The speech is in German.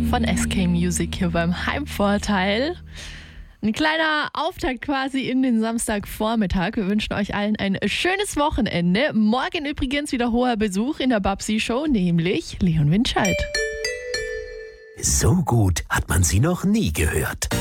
von SK Music hier beim Heimvorteil. Ein kleiner Auftakt quasi in den Samstagvormittag. Wir wünschen euch allen ein schönes Wochenende. Morgen übrigens wieder hoher Besuch in der Babsi-Show, nämlich Leon Winscheid. So gut hat man sie noch nie gehört.